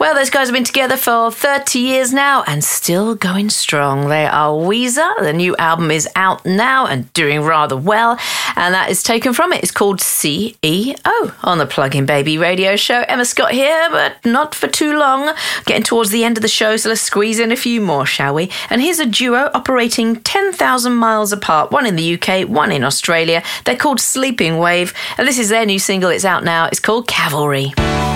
Well, those guys have been together for 30 years now and still going strong. They are Weezer. The new album is out now and doing rather well. And that is taken from it. It's called CEO on the Plug-in Baby radio show. Emma Scott here, but not for too long. Getting towards the end of the show, so let's squeeze in a few more, shall we? And here's a duo operating 10,000 miles apart. One in the UK, one in Australia. They're called Sleeping Wave. And this is their new single. It's out now. It's called Cavalry.